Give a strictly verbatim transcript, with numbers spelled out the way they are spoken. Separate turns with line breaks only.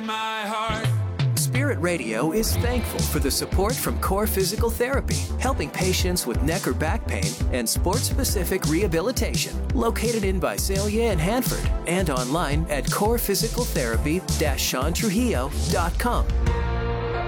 my heart.
Spirit Radio is thankful for the support from Core Physical Therapy, helping patients with neck or back pain and sport-specific rehabilitation. Located in Visalia and Hanford, and online at core physical therapy dash sean trujillo dot com.